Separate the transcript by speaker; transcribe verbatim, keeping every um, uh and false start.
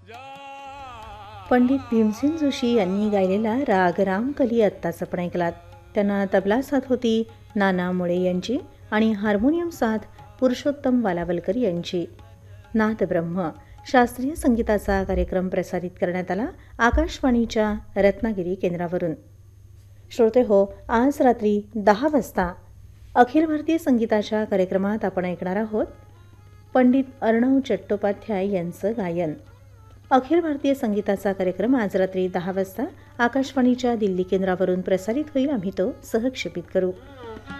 Speaker 1: पंडित भीमसेन जोशी यांनी गायलेला राग रामकली आत्ताच आपण ऐकलात. त्यांना तबला साथ होती नाना मुळे यांची आणि हार्मोनियम साथ पुरुषोत्तम वालावलकर यांची. नाद ब्रह्म शास्त्रीय संगीताचा कार्यक्रम प्रसारित करण्यात आला आकाशवाणीच्या रत्नागिरी केंद्रावरून. श्रोते हो, आज रात्री दहा वाजता अखिल भारतीय संगीताच्या कार्यक्रमात आपण ऐकणार आहोत पंडित अर्णव चट्टोपाध्याय यांचं गायन. अखिल भारतीय संगीताचा कार्यक्रम आज रात्री दहा वाजता आकाशवाणीच्या दिल्ली केंद्रावरून प्रसारित होईल. आम्ही तो सहक्षेपित करू.